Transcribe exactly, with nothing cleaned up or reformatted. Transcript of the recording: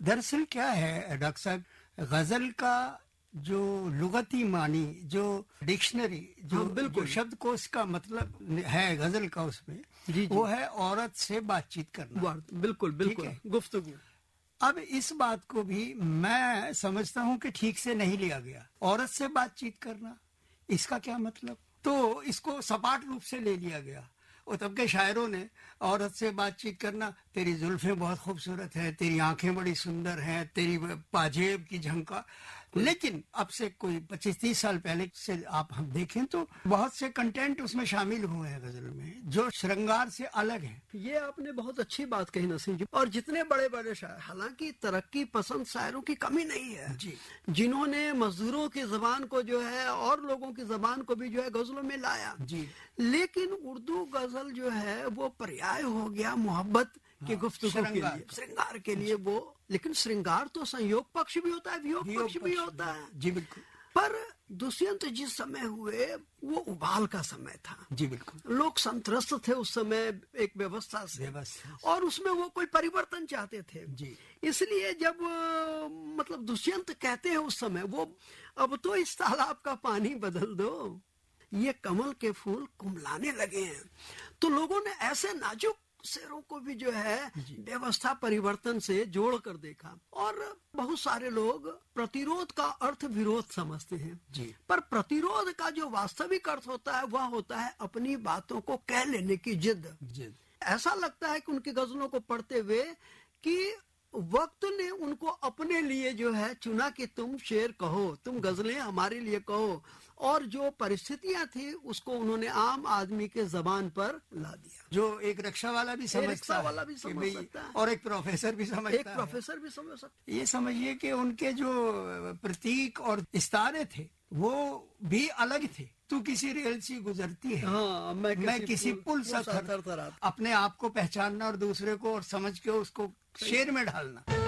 दरअसल क्या है डॉक्टर साहब, गजल का जो लुगती मानी, जो डिक्शनरी, जो, हाँ, जो शब्दकोश का मतलब है गजल का, उसमें जी, जी। वो है औरत से बातचीत करना। बिल्कुल बिल्कुल, गुफ्तगू। अब इस बात को भी मैं समझता हूँ कि ठीक से नहीं लिया गया। औरत से बातचीत करना, इसका क्या मतलब? तो इसको सपाट रूप से ले लिया गया। और तब के शायरों ने औरत से बातचीत करना, तेरी जुल्फें बहुत खूबसूरत है, तेरी आंखें बड़ी सुंदर हैं, तेरी पाजेब की झंका। लेकिन अब से कोई पच्चीस तीस साल पहले से आप हम देखें तो बहुत से कंटेंट उसमें शामिल हुए हैं गजल में, जो श्रृंगार से अलग है। ये आपने बहुत अच्छी बात कही नसीम जी। और जितने बड़े बड़े शायर, हालांकि तरक्की पसंद शायरों की कमी नहीं है जी, जिन्होंने मजदूरों की जबान को जो है और लोगों की जबान को भी जो है गजलों में लाया जी। लेकिन उर्दू गजल जो है वो पर्याय हो गया मोहब्बत के गुफ्तगू के लिए, श्रृंगार के लिए वो। लेकिन श्रृंगार तो संयोग पक्ष भी होता है, वियोग पक्ष भी होता है। जी बिल्कुल। पर दुष्यंत जिस समय हुए वो उबाल का समय था। जी बिल्कुल। लोग संत्रस्त थे उस समय एक व्यवस्था से, और उसमें वो कोई परिवर्तन चाहते थे। जी। इसलिए जब मतलब दुष्यंत कहते हैं उस समय वो, अब तो इस तालाब का पानी बदल दो, ये कमल के फूल कुमलाने लगे हैं। तो लोगों ने ऐसे नाजुक शेरों को भी जो है व्यवस्था परिवर्तन से जोड़ कर देखा। और बहुत सारे लोग प्रतिरोध का अर्थ विरोध समझते हैं जी। पर प्रतिरोध का जो वास्तविक अर्थ होता है वह होता है अपनी बातों को कह लेने की जिद। जिद। ऐसा लगता है कि उनकी गजलों को पढ़ते हुए कि वक्त ने उनको अपने लिए जो है चुना कि तुम शेर कहो, तुम गजलें हमारे लिए कहो, और जो परिस्थितियां थी उसको उन्होंने आम आदमी के जबान पर ला दिया। जो एक रिक्शा वाला भी समझता रिक्शा वाला भी समझ सकता है और एक प्रोफेसर भी समझता एक प्रोफेसर भी समझ सकता है। ये समझिए कि उनके जो प्रतीक और इस्तारे थे वो भी अलग थे। तू किसी रेल से गुजरती है, हाँ, मैं किसी, मैं किसी पुल सा थर, अपने आप को पहचानना और दूसरे को और समझ के उसको शेर में ढालना।